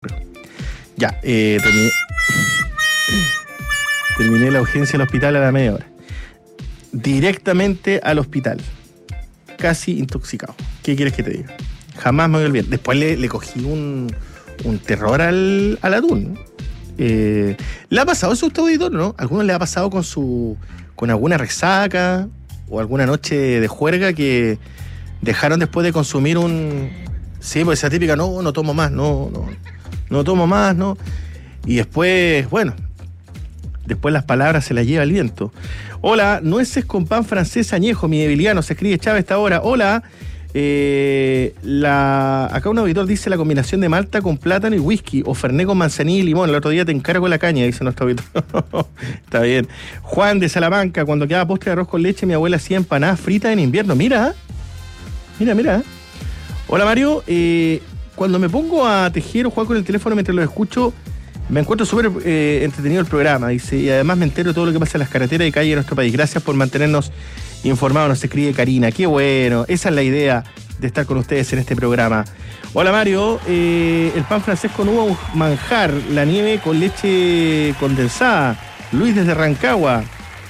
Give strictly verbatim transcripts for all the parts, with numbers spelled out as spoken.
Ya, eh, terminé, terminé la urgencia del hospital a la media hora. Directamente al hospital. Casi intoxicado. ¿Qué quieres que te diga? Jamás me voy a olvidar. Después le, le cogí un, un terror al, al atún. Eh, ¿Le ha pasado eso a usted, auditor, no? ¿A alguno le ha pasado con su con alguna resaca o alguna noche de juerga que dejaron después de consumir un... Sí, pues esa típica, no, no tomo más, no, no, no tomo más, no. Y después, bueno, después las palabras se las lleva el viento. Hola, nueces con pan francés añejo, mi debilidad, nos escribe Chávez a esta hora. Hola, eh, la, acá un auditor dice la combinación de malta con plátano y whisky, o fernet con manzanilla y limón. El otro día te encargo la caña, dice nuestro auditor. Está bien. Juan de Salamanca, cuando quedaba postre de arroz con leche, mi abuela hacía empanadas fritas en invierno. Mira, mira, mira. Hola Mario, eh, cuando me pongo a tejer o jugar con el teléfono mientras lo escucho, me encuentro súper eh, entretenido el programa, dice, y además me entero de todo lo que pasa en las carreteras y calles de nuestro país. Gracias por mantenernos informados, nos escribe Karina. Qué bueno, esa es la idea de estar con ustedes en este programa. Hola Mario, eh, el pan francés con uva manjar, la nieve con leche condensada. Luis desde Rancagua.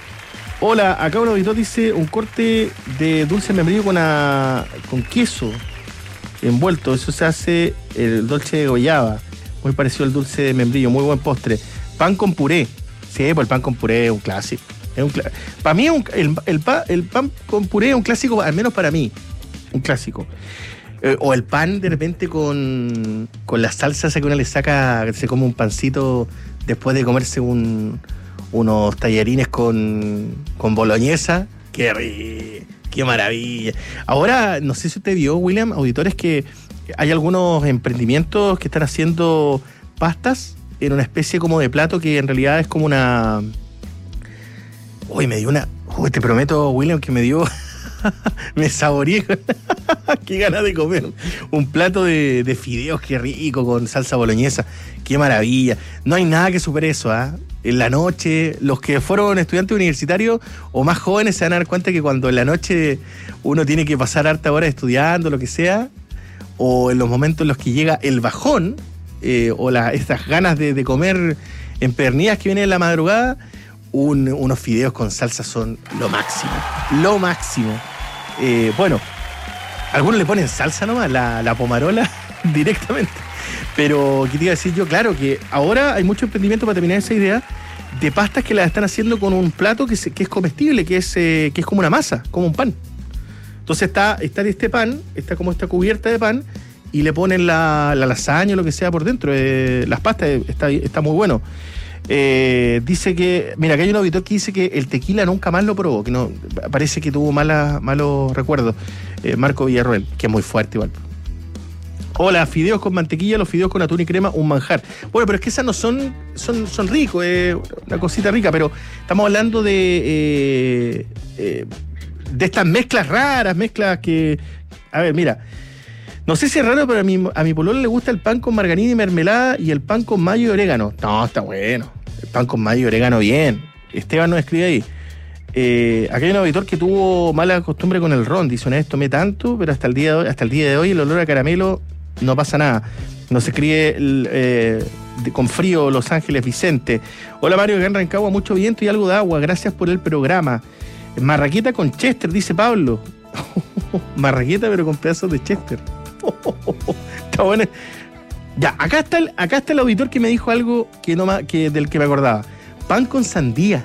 Hola, acá un auditor dice un corte de dulce membrillo con, a, con queso envuelto. Eso se hace el dulce de goyaba. Muy parecido al dulce de membrillo, muy buen postre. Pan con puré. Sí, pues el pan con puré es un clásico. Es un cl- para mí, un, el, el, pa, el pan con puré es un clásico, al menos para mí. Un clásico. Eh, o el pan de repente con, con la salsa esa que uno le saca, se come un pancito después de comerse un, unos tallarines con, con boloñesa. ¡Qué rico! ¡Qué maravilla! Ahora, no sé si usted vio, William, auditores, que hay algunos emprendimientos que están haciendo pastas en una especie como de plato que en realidad es como una... Uy, me dio una... Uy, te prometo, William, que me dio... me saboreé. Qué ganas de comer. Un plato de, de fideos, qué rico, con salsa boloñesa. Qué maravilla. No hay nada que supere eso, ¿ah? ¿eh? En la noche, los que fueron estudiantes universitarios o más jóvenes se van a dar cuenta que cuando en la noche uno tiene que pasar harta hora estudiando, lo que sea, o en los momentos en los que llega el bajón, eh, o la, estas ganas de, de comer empedernidas que vienen en la madrugada, un, unos fideos con salsa son lo máximo, lo máximo. Eh, bueno, algunos le ponen salsa nomás, la, la pomarola directamente. Pero, ¿qué te iba a decir yo? Claro que ahora hay mucho emprendimiento para terminar esa idea de pastas que las están haciendo con un plato que, se, que es comestible, que es, eh, que es como una masa, como un pan. Entonces está, está este pan, está como esta cubierta de pan, y le ponen la, la lasaña o lo que sea por dentro. Eh, las pastas, está, está muy bueno. Eh, dice que, mira, que hay un auditor que dice que el tequila nunca más lo probó, que no, parece que tuvo mala, malos recuerdos. Eh, Marco Villarroel, que es muy fuerte igual. Hola, fideos con mantequilla, los fideos con atún y crema, un manjar. Bueno, pero es que esas no son, son, son ricos, eh, una cosita rica, pero estamos hablando de, eh, eh, de estas mezclas raras, mezclas que... A ver, mira, no sé si es raro, pero a mi, a mi pololo le gusta el pan con margarina y mermelada y el pan con mayo y orégano. No, está bueno. El pan con mayo y orégano, bien. Esteban nos escribe ahí. Eh, acá hay un auditor que tuvo mala costumbre con el ron. Dice, una vez tomé tanto, pero hasta el día de hoy, hasta el día de hoy el olor a caramelo no pasa nada. Nos escribe eh, de, con frío Los Ángeles Vicente. Hola Mario, acá en Rancagua mucho viento y algo de agua. Gracias por el programa. Marraqueta con Chester, dice Pablo. Marraqueta pero con pedazos de Chester. Está bueno. Ya, acá está el, acá está el auditor que me dijo algo que no que del que me acordaba. Pan con sandía.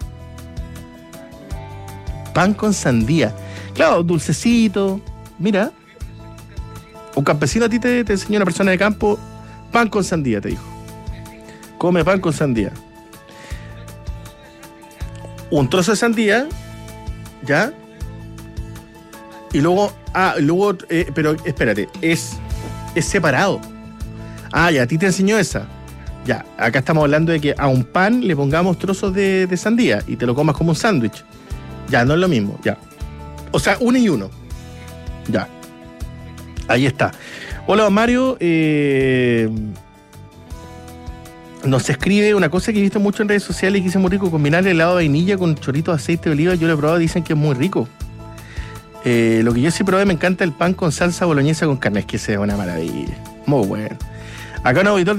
Pan con sandía. Claro, dulcecito. Mira. Un campesino a ti te, te enseñó, una persona de campo, pan con sandía, te dijo. Come pan con sandía. Un trozo de sandía, ¿ya? Y luego, ah, luego, eh, pero espérate, es, es separado. Ah, ya, a ti te enseñó esa. Ya, acá estamos hablando de que a un pan le pongamos trozos de, de sandía y te lo comas como un sándwich. Ya, no es lo mismo, ya. O sea, uno y uno. Ya. Ahí está. Hola, Mario. Eh, nos escribe una cosa que he visto mucho en redes sociales y que es muy rico, combinar helado de vainilla con chorrito de aceite de oliva. Yo lo he probado, dicen que es muy rico. Eh, lo que yo sí probé, me encanta el pan con salsa boloñesa con carne. Es que sea una maravilla. Muy bueno. Acá un auditor